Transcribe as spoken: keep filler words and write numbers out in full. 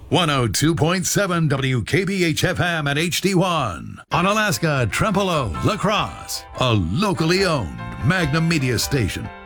one oh two point seven W K B H F M at H D one. Onalaska, Trempealeau, La Crosse. A locally owned Magnum Media station.